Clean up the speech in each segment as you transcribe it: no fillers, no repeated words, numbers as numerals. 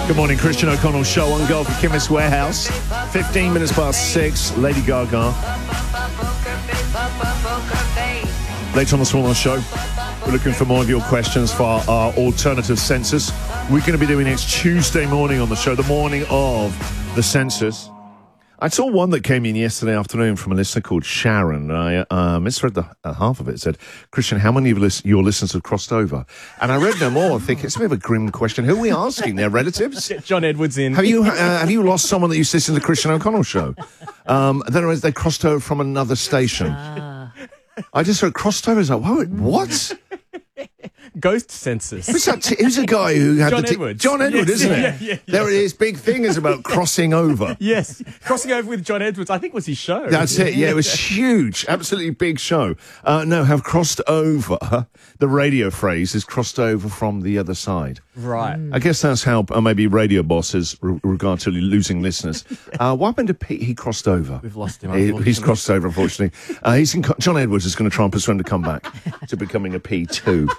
Good morning, Christian O'Connell Show on Golf at Chemist Warehouse. 15 minutes past 6, Lady Gaga. Later on the Small Show, we're looking for more of your questions for our alternative census. We're going to be doing it Tuesday morning on the show, the morning of the census. I saw one that came in yesterday afternoon from a listener called Sharon. I misread the half of it. It said, Christian, how many of your listeners have crossed over? And I read no more. I think it's a bit of a grim question. Who are we asking? Their relatives? Get John Edwards in. Have you lost someone that used to listen to the Christian O'Connell Show? Then they crossed over from another station. I just heard crossed over. I was like, what? Ghost census. Who's a guy who had John Edwards. John Edwards, Yes, isn't it? yeah. There it is. Big thing is about crossing over. Yes. Crossing over with John Edwards, I think was his show. That's it. Yeah, it was huge. Absolutely big show. No, have crossed over. The radio phrase is crossed over from the other side. Right. I guess that's how maybe radio bosses regard to losing listeners. What happened to Pete? He crossed over. We've lost him, He's crossed over, unfortunately. John Edwards is going to try and persuade him to come back to becoming a P2.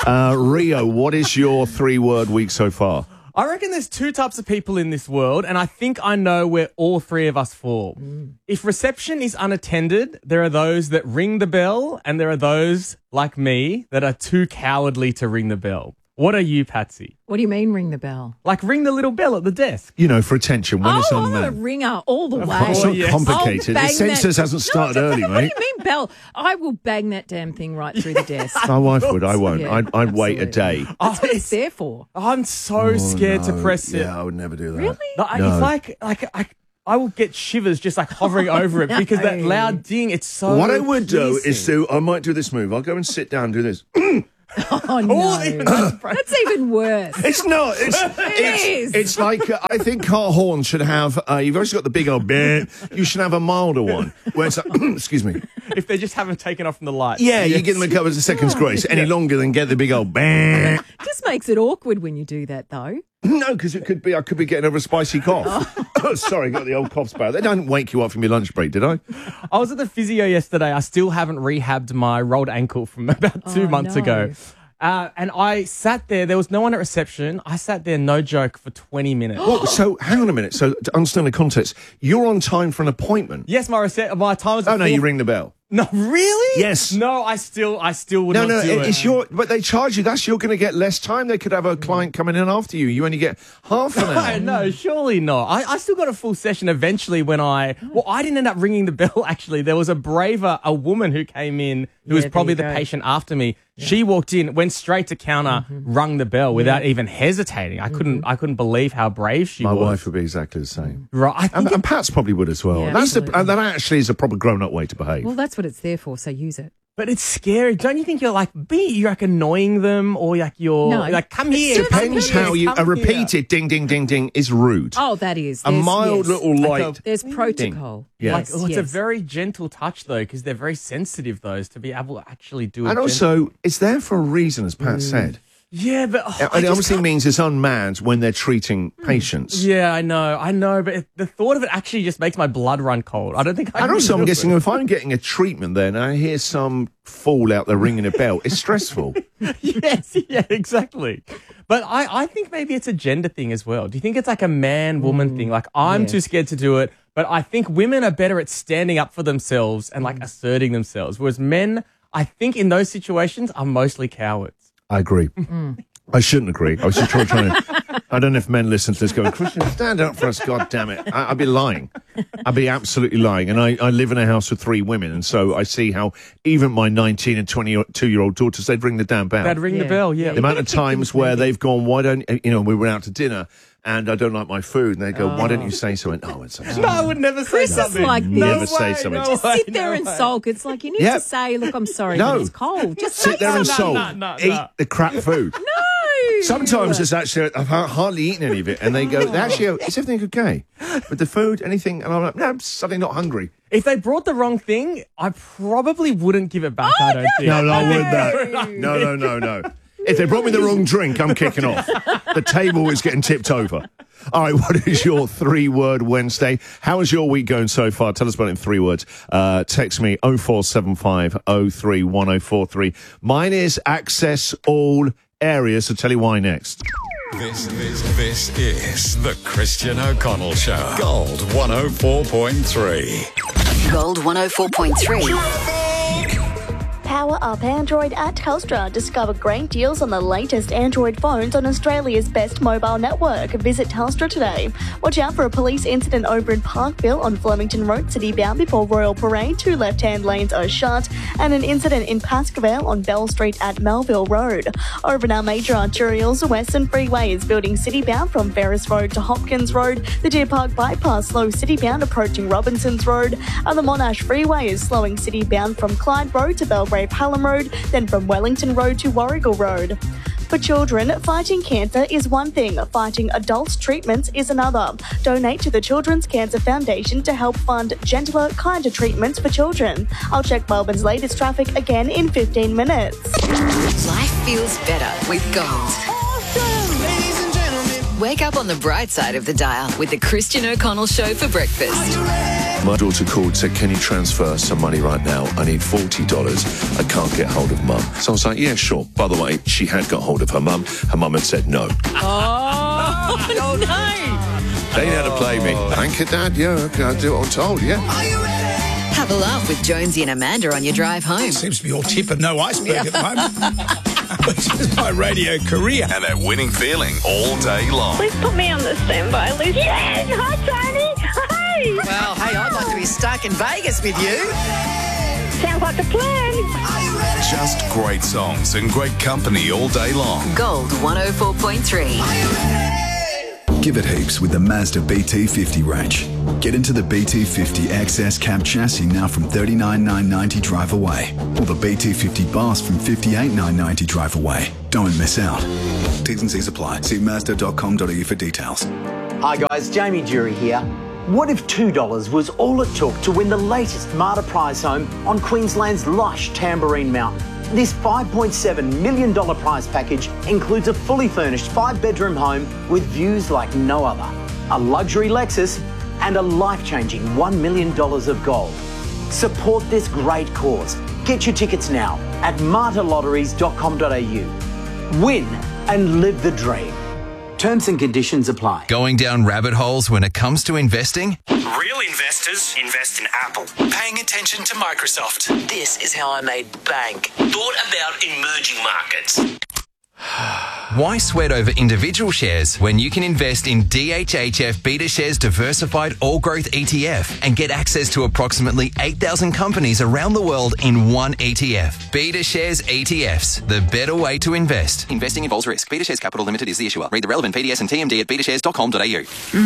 Rio, what is your 3-word week so far? I reckon there's 2 types of people in this world, and I think I know where all 3 of us fall. If reception is unattended, there are those that ring the bell, and there are those, like me, that are too cowardly to ring the bell. What are you, Patsy? What do you mean ring the bell? Like ring the little bell at the desk. You know, for attention when it's I'm unmanned. a ringer all the way. It's not yes. complicated. The I'll bang census that- hasn't started No, early, what mate. do you mean bell? I will bang that damn thing right through the desk. My wife would. I won't. Yeah, I'd wait a absolutely. day. That's what it's there for. I'm so scared to press it. Yeah, I would never do that. Really? No, No. It's like I will get shivers just like hovering over it because that loud ding, it's so What I would do piercing. is I might do this move. I'll go and sit down and do this. Oh, no. That's even worse. It's not. is. It's like, I think car horns should have, you've always got the big old bit. You should have a milder one where it's like, excuse me. If they just haven't taken off from the lights. Yeah, you give them a couple of seconds grace. Any longer than get the big old bang. Just makes it awkward when you do that, though. No, because I could be getting over a spicy cough. Oh, sorry, got the old cough spell. They don't wake you up from your lunch break, did I? I was at the physio yesterday. I still haven't rehabbed my rolled ankle from about 2 months no. ago. And I sat there. There was no one at reception. I sat there, no joke, for 20 minutes. Well, so hang on a minute. So to understand the context, you're on time for an appointment. Yes, my time was. Oh no, you ring the bell. No, really? Yes. No, I still would No, not do it. it's but they charge you. You're going to get less time. They could have a client coming in after you. You only get half an hour. No, surely not. I still got a full session eventually when I didn't end up ringing the bell, actually. There was a woman who came in who was there probably you the go. patient after me. Yeah. She walked in, went straight to counter, rung the bell without even hesitating. I couldn't believe how brave she My was. wife would be exactly the same. Right. I think And Pat's probably would as well. Yeah, And that actually is a proper grown-up way to behave. Well, that's what it's there for, so use it. but it's scary. Don't you think you're like annoying them or like you're No. like come here? Depends how you come here. repeated ding, ding, ding, ding is rude. Oh, that is. A mild little light. There's protocol. Yeah. Like, Yes, it's a yes. very gentle touch, though, because they're very sensitive, those, to be able to actually do it. And also, it's there for a reason, as Pat said. Yeah, but It obviously means it's unmanned when they're treating patients. Yeah, I know, but the thought of it actually just makes my blood run cold. I don't think I And can also, I'm do guessing it. if I'm getting a treatment there and I hear some fool out there ringing a bell, it's stressful. Yes, yeah, exactly. But I think maybe it's a gender thing as well. Do you think it's like a man-woman thing? Like, I'm yes. too scared to do it, but I think women are better at standing up for themselves and, like, asserting themselves, whereas men, I think in those situations, are mostly cowards. I agree. I shouldn't agree. I was just trying to... I don't know if men listen to this going, Christian, stand up for us, God damn it. I'd be lying. I'd be absolutely lying. And I live in a house with 3 women, and so I see how even my 19 and 22-year-old daughters, they'd ring the damn bell. They'd ring the Yeah. bell, yeah. The amount of times where they've gone, why don't... we went out to dinner, and I don't like my food, and they go, why don't you say so? And, oh, it's so No, I would never say Chris is something. like this. Never say something. Just way, sit there no and way. sulk. It's like you need Yep. to say, look, I'm sorry, No. but it's cold. Just Sit say there and something. sulk. Eat the crap food. No. Sometimes it's actually, I've hardly eaten any of it, and they go, they actually go, is everything okay? With the food, anything? And I'm like, no, I'm suddenly not hungry. If they brought the wrong thing, I probably wouldn't give it back, I don't think. No, I would that. No. If they brought me the wrong drink, I'm kicking off. The table is getting tipped over. All right, what is your 3-word Wednesday? How is your week going so far? Tell us about it in 3 words. Text me 0475 03 1043. Mine is access all areas. I'll tell you why next. This is the Christian O'Connell Show. Gold 104.3. Gold 104.3. Power up Android at Telstra. Discover great deals on the latest Android phones on Australia's best mobile network. Visit Telstra today. Watch out for a police incident over in Parkville on Flemington Road, city bound before Royal Parade. 2 left-hand lanes are shut. And an incident in Pascoe on Bell Street at Melville Road. Over in our major arterials, the Western Freeway is building city bound from Ferris Road to Hopkins Road. The Deer Park Bypass slow city bound approaching Robinsons Road. And the Monash Freeway is slowing city bound from Clyde Road to Belgrave Hallam Road, then from Wellington Road to Warrigal Road. For children, fighting cancer is one thing, fighting adults' treatments is another. Donate to the Children's Cancer Foundation to help fund gentler, kinder treatments for children. I'll check Melbourne's latest traffic again in 15 minutes. Life feels better with Gold. Awesome! Ladies and gentlemen, wake up on the bright side of the dial with the Christian O'Connell Show for breakfast. My daughter called, said, can you transfer some money right now? I need $40. I can't get hold of Mum. So I was like, yeah, sure. By the way, she had got hold of her mum. Her mum had said no. Oh, no. They had to play me. Thank you, Dad. Yeah, okay, I'll do what I'm told, yeah. Have a laugh with Jonesy and Amanda on your drive home. Seems to be all tip and no iceberg at the moment. Which is my radio career. And that winning feeling all day long. Please put me on the standby list. Yes! Hi, Tony! Hi! Well, hey, I'd like to be stuck in Vegas with you. Sounds like a plan. Just great songs and great company all day long. Gold 104.3. Give it heaps with the Mazda BT50 range. Get into the BT50 XS cab chassis now from $39,990 drive away. Or the BT50 Boss from $58,990 drive away. Don't miss out. T's and C's apply. See Mazda.com.au for details. Hi guys, Jamie Jury here. What if $2 was all it took to win the latest Marta prize home on Queensland's lush Tamborine Mountain? This $5.7 million prize package includes a fully furnished 5-bedroom home with views like no other, a luxury Lexus and a life-changing $1 million of gold. Support this great cause. Get your tickets now at martalotteries.com.au. Win and live the dream. Terms and conditions apply. Going down rabbit holes when it comes to investing? Real investors invest in Apple. Paying attention to Microsoft. This is how I made bank. Thought about emerging markets. Why sweat over individual shares when you can invest in DHHF BetaShares Diversified All Growth ETF and get access to approximately 8,000 companies around the world in one ETF? BetaShares ETFs, the better way to invest. Investing involves risk. BetaShares Capital Limited is the issuer. Read the relevant PDS and TMD at betashares.com.au.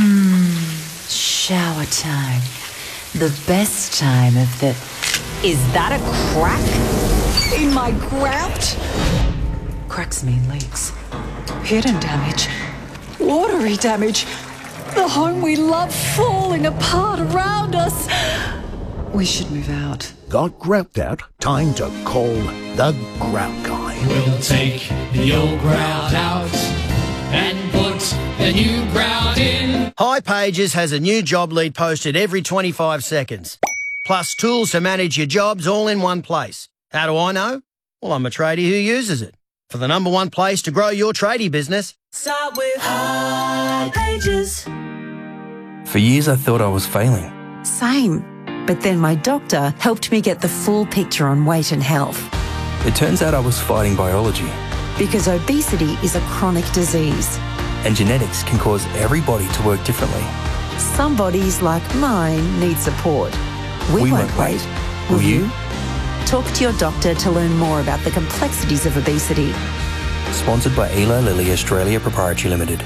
Shower time. The best time of the... Is that a crack in my grout? Cracks mean leaks. Hidden damage. Watery damage. The home we love falling apart around us. We should move out. Got grout out? Time to call the Grout Guy. We'll take the old grout out and put the new grout in. hipages has a new job lead posted every 25 seconds. Plus tools to manage your jobs all in one place. How do I know? Well, I'm a tradie who uses it. For the number one place to grow your tradie business, start with hipages. For years I thought I was failing. Same. But then my doctor helped me get the full picture on weight and health. It turns out I was fighting biology. Because obesity is a chronic disease. And genetics can cause every body to work differently. Some bodies, like mine, need support. We won't wait. Will you? Talk to your doctor to learn more about the complexities of obesity. Sponsored by Eli Lilly Australia Proprietary Limited.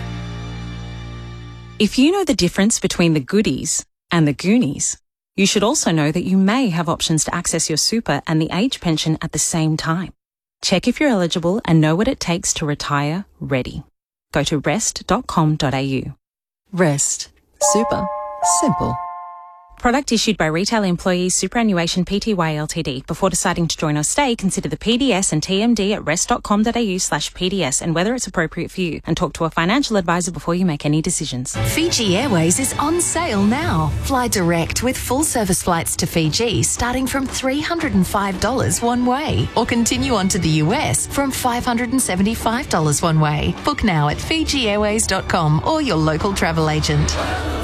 If you know the difference between the goodies and the Goonies, you should also know that you may have options to access your super and the age pension at the same time. Check if you're eligible and know what it takes to retire ready. Go to rest.com.au. Rest. Super. Simple. Product issued by Retail Employees Superannuation Pty Ltd. Before deciding to join or stay, consider the PDS and TMD at rest.com.au/PDS and whether it's appropriate for you. And talk to a financial advisor before you make any decisions. Fiji Airways is on sale now. Fly direct with full service flights to Fiji starting from $305 one way, or continue on to the US from $575 one way. Book now at FijiAirways.com or your local travel agent.